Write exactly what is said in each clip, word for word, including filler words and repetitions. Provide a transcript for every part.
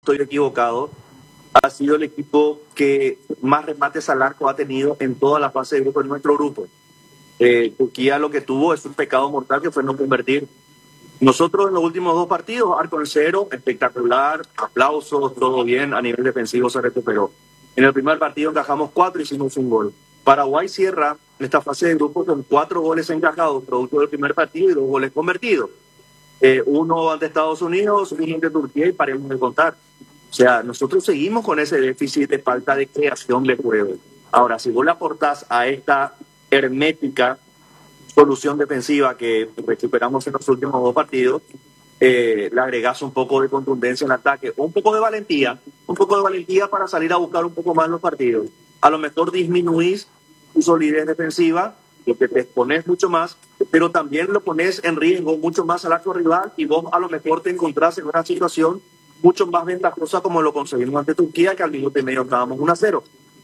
estoy equivocado, ha sido el equipo que más remates al arco ha tenido en toda la fase de grupo en nuestro grupo. Eh, Turquía lo que tuvo es un pecado mortal que fue no convertir. Nosotros en los últimos dos partidos, arco en cero, espectacular, aplausos, todo bien, a nivel defensivo se recuperó. En el primer partido encajamos cuatro y hicimos un gol. Paraguay cierra esta fase de grupo con cuatro goles encajados, producto del primer partido y dos goles convertidos. Eh, uno ante Estados Unidos, uno ante Turquía y paremos de contar. O sea, nosotros seguimos con ese déficit de falta de creación de juego. Ahora, si vos le aportás a esta hermética solución defensiva que recuperamos en los últimos dos partidos, eh, le agregás un poco de contundencia en el ataque, un poco de valentía, un poco de valentía para salir a buscar un poco más los partidos. A lo mejor disminuís tu solidez defensiva, lo que te expones mucho más, pero también lo pones en riesgo mucho más al arco rival y vos a lo mejor te encontrás en una situación mucho más ventajosa como lo conseguimos ante Turquía, que al minuto y medio estábamos uno a cero.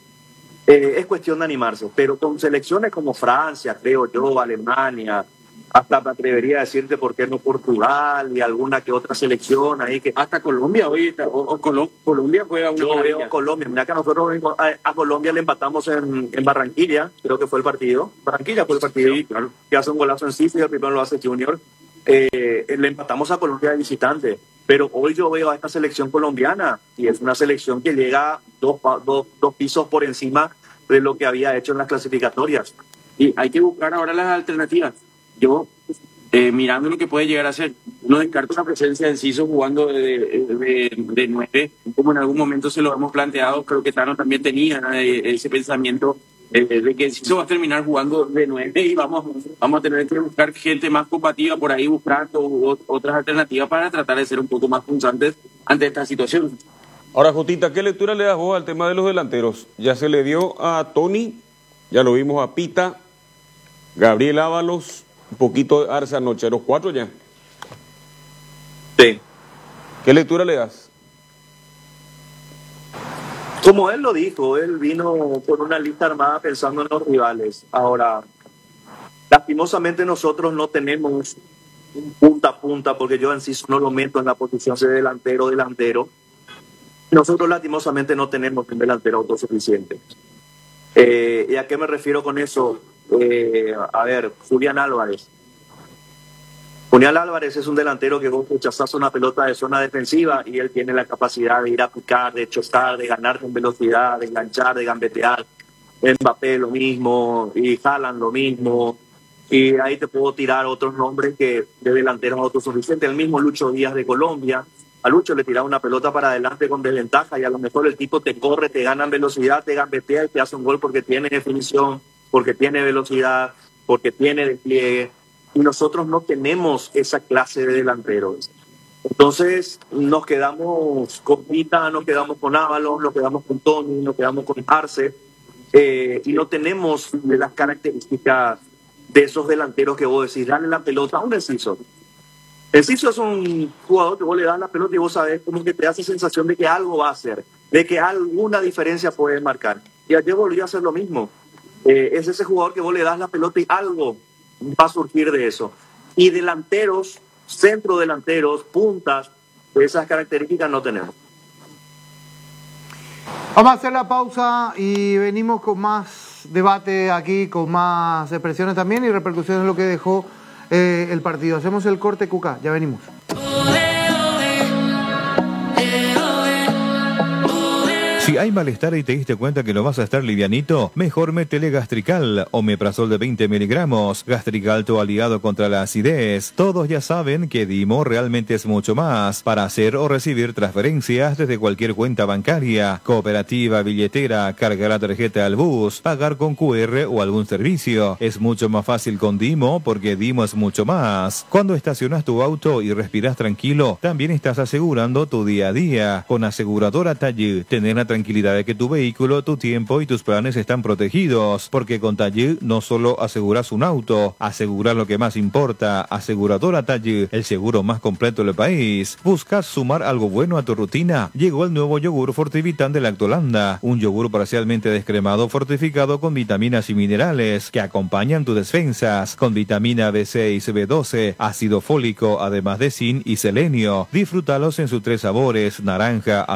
Eh, es cuestión de animarse, pero con selecciones como Francia, creo yo, Alemania, hasta me atrevería a decirte por qué no Portugal y alguna que otra selección ahí que... Hasta Colombia, hoy o, o Colo, Colombia juega una Yo veo Colombia, mira que nosotros a, a Colombia le empatamos en, en Barranquilla, creo que fue el partido, Barranquilla fue el partido, sí, claro, que hace un golazo en sí y el primero lo hace Junior, eh, le empatamos a Colombia de visitante, pero hoy yo veo a esta selección colombiana y es una selección que llega dos, dos, dos pisos por encima de lo que había hecho en las clasificatorias. Y hay que buscar ahora las alternativas. Yo, eh, mirando lo que puede llegar a ser, no descarto una presencia de Enciso jugando de, de, de, de nueve, como en algún momento se lo hemos planteado. Creo que Tano también tenía eh, ese pensamiento eh, de que Enciso va a terminar jugando de nueve y vamos, vamos a tener que buscar gente más combativa por ahí, buscando o, otras alternativas para tratar de ser un poco más punzantes ante esta situación. Ahora, Jotita, ¿qué lectura le das vos al tema de los delanteros? Ya se le dio a Tony, ya lo vimos a Pita, Gabriel Ábalos, un poquito de Arce anoche, los cuatro ya. Sí. ¿Qué lectura le das? Como él lo dijo, él vino con una lista armada pensando en los rivales. Ahora, lastimosamente nosotros no tenemos un punta a punta, porque yo en sí no lo meto en la posición de delantero, delantero. Nosotros lastimosamente no tenemos un delantero autosuficiente. Eh, ¿Y a qué me refiero con eso? Eh, a ver, Julián Álvarez. Julián Álvarez es un delantero que vos rechazás una pelota de zona defensiva y él tiene la capacidad de ir a picar, de chocar, de ganar con velocidad, de enganchar, de gambetear. Mbappé lo mismo, y Haaland lo mismo. Y ahí te puedo tirar otros nombres que de delanteros autosuficientes. El mismo Lucho Díaz de Colombia. A Lucho le tiraba una pelota para adelante con desventaja y a lo mejor el tipo te corre, te gana en velocidad, te gambetea y te hace un gol porque tiene definición, porque tiene velocidad, porque tiene despliegue. Y nosotros no tenemos esa clase de delanteros. Entonces nos quedamos con Pita, nos quedamos con Ábalos, nos quedamos con Tony, nos quedamos con Arce, eh, y no tenemos de las características de esos delanteros que vos decís, dale la pelota a un Enciso. Enciso es un jugador que vos le das la pelota y vos sabés como que te hace sensación de que algo va a hacer, de que alguna diferencia puede marcar. Y ayer volvió a hacer lo mismo. Eh, es ese jugador que vos le das la pelota y algo va a surgir de eso. Y delanteros, centro delanteros, puntas, esas características no tenemos. Vamos a hacer la pausa y venimos con más debate aquí, con más expresiones también y repercusiones de lo que dejó eh, el partido. Hacemos el corte, Cuca, ya venimos. Si hay malestar y te diste cuenta que no vas a estar livianito, mejor métele Gastrical, omeprazol de veinte miligramos, Gastrical tu aliado contra la acidez. Todos ya saben que Dimo realmente es mucho más, para hacer o recibir transferencias desde cualquier cuenta bancaria, cooperativa, billetera, cargar la tarjeta al bus, pagar con Q R o algún servicio. Es mucho más fácil con Dimo porque Dimo es mucho más. Cuando estacionas tu auto y respiras tranquilo, también estás asegurando tu día a día. Con aseguradora Taller, tener la tranquilidad de que tu vehículo, tu tiempo y tus planes están protegidos, porque con Taller no solo aseguras un auto, aseguras lo que más importa. Aseguradora Taller, el seguro más completo del país. ¿Buscas sumar algo bueno a tu rutina? Llegó el nuevo yogur Fortivitan de Lactolanda, un yogur parcialmente descremado fortificado con vitaminas y minerales que acompañan tus defensas, con vitamina B seis, B doce, ácido fólico, además de zinc y selenio. Disfrútalos en sus tres sabores: naranja,